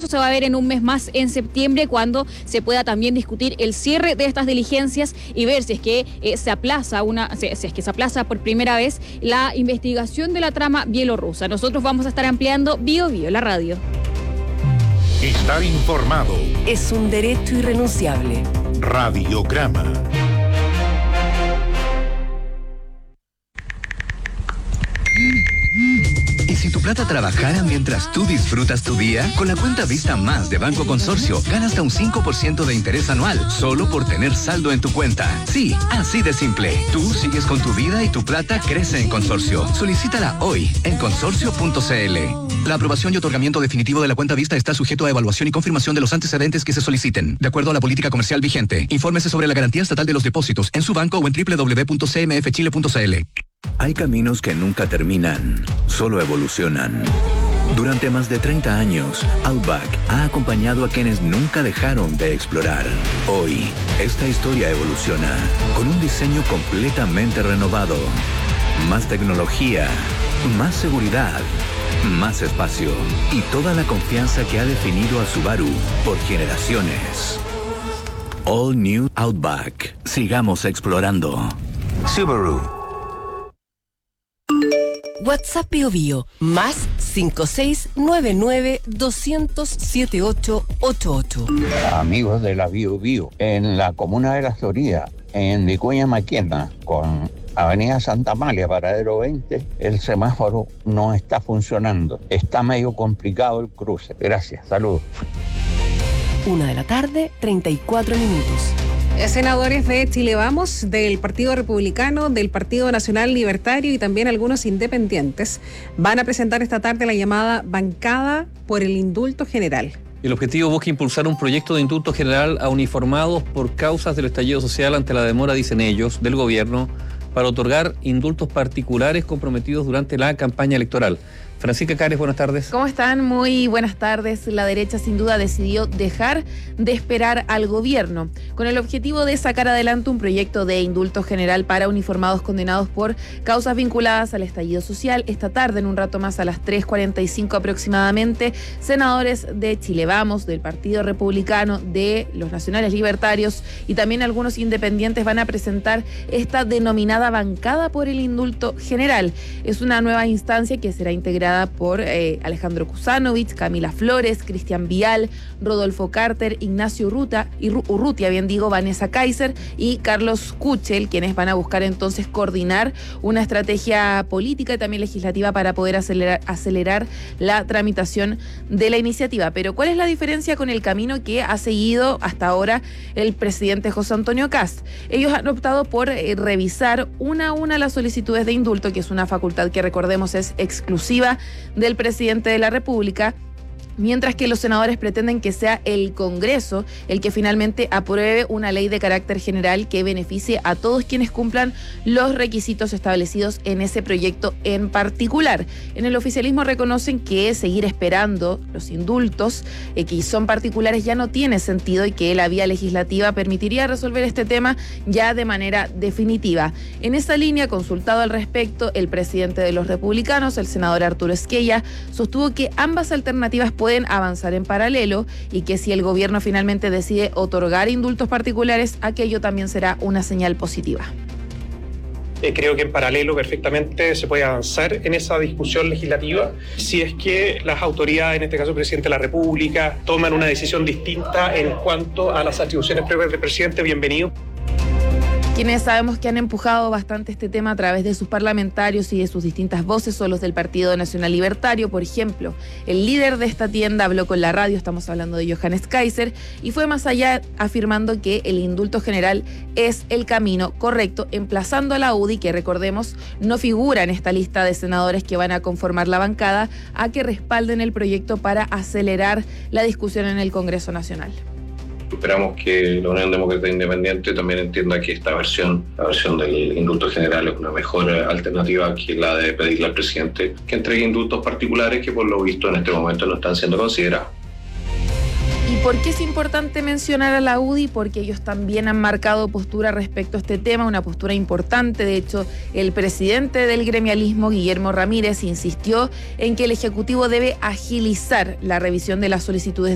se va a ver en un mes más, en septiembre, cuando se pueda también discutir el cierre de estas diligencias y ver si es que se aplaza por primera vez la investigación de la trama bielorrusa. Nosotros vamos a estar ampliando Bio Bio, la radio. Estar informado es un derecho irrenunciable. Radiograma. ¿Y si tu plata trabajara mientras tú disfrutas tu día? Con la cuenta Vista Más de Banco Consorcio, gana hasta un 5% de interés anual, solo por tener saldo en tu cuenta. Sí, así de simple. Tú sigues con tu vida y tu plata crece en Consorcio. Solicítala hoy en consorcio.cl. La aprobación y otorgamiento definitivo de la cuenta Vista está sujeto a evaluación y confirmación de los antecedentes que se soliciten, de acuerdo a la política comercial vigente. Infórmese sobre la garantía estatal de los depósitos en su banco o en www.cmfchile.cl. Hay caminos que nunca terminan, solo evolucionan. Durante más de 30 años, Outback ha acompañado a quienes nunca dejaron de explorar. Hoy, esta historia evoluciona con un diseño completamente renovado. Más tecnología, más seguridad, más espacio y toda la confianza que ha definido a Subaru por generaciones. All New Outback. Sigamos explorando. Subaru. WhatsApp Bio Bio, más 5699-200-7888. Amigos de la Bio Bio, en la comuna de La Florida, en Vicuña Maquena, con Avenida Santa Amalia, paradero 20, el semáforo no está funcionando. Está medio complicado el cruce. Gracias, saludos. 1:34 PM. Senadores de Chile Vamos, del Partido Republicano, del Partido Nacional Libertario y también algunos independientes van a presentar esta tarde la llamada Bancada por el Indulto General. El objetivo busca impulsar un proyecto de indulto general a uniformados por causas del estallido social ante la demora, dicen ellos, del gobierno para otorgar indultos particulares comprometidos durante la campaña electoral. Francisca Cares, buenas tardes. ¿Cómo están? Muy buenas tardes. La derecha sin duda decidió dejar de esperar al gobierno con el objetivo de sacar adelante un proyecto de indulto general para uniformados condenados por causas vinculadas al estallido social. Esta tarde, en un rato más, a las 3:45 aproximadamente, senadores de Chile Vamos, del Partido Republicano, de los Nacionales Libertarios y también algunos independientes van a presentar esta denominada Bancada por el Indulto General. Es una nueva instancia que será integrada por Alejandro Kusanovich, Camila Flores, Cristian Vial, Rodolfo Carter, Ignacio Urrutia, Vanessa Kaiser y Carlos Kuchel, quienes van a buscar entonces coordinar una estrategia política y también legislativa para poder acelerar la tramitación de la iniciativa. Pero ¿cuál es la diferencia con el camino que ha seguido hasta ahora el presidente José Antonio Kast? Ellos han optado por revisar una a una las solicitudes de indulto, que es una facultad que, recordemos, es exclusiva del presidente de la República, mientras que los senadores pretenden que sea el Congreso el que finalmente apruebe una ley de carácter general que beneficie a todos quienes cumplan los requisitos establecidos en ese proyecto en particular. En el oficialismo reconocen que seguir esperando los indultos que son particulares ya no tiene sentido y que la vía legislativa permitiría resolver este tema ya de manera definitiva. En esa línea, consultado al respecto, el presidente de los republicanos, el senador Arturo Esquella, sostuvo que ambas alternativas pueden avanzar en paralelo y que si el gobierno finalmente decide otorgar indultos particulares, aquello también será una señal positiva. Creo que en paralelo perfectamente se puede avanzar en esa discusión legislativa si es que las autoridades, en este caso el presidente de la República, toman una decisión distinta en cuanto a las atribuciones propias del presidente. Bienvenido. Quienes sabemos que han empujado bastante este tema a través de sus parlamentarios y de sus distintas voces son los del Partido Nacional Libertario. Por ejemplo, el líder de esta tienda habló con la radio, estamos hablando de Johannes Kaiser, y fue más allá afirmando que el indulto general es el camino correcto, emplazando a la UDI, que recordemos no figura en esta lista de senadores que van a conformar la bancada, a que respalden el proyecto para acelerar la discusión en el Congreso Nacional. Esperamos que la Unión Demócrata Independiente también entienda que esta versión, la versión del indulto general, es una mejor alternativa que la de pedirle al presidente que entregue indultos particulares que por lo visto en este momento no están siendo considerados. ¿Y por qué es importante mencionar a la UDI? Porque ellos también han marcado postura respecto a este tema, una postura importante. De hecho, el presidente del gremialismo, Guillermo Ramírez, insistió en que el Ejecutivo debe agilizar la revisión de las solicitudes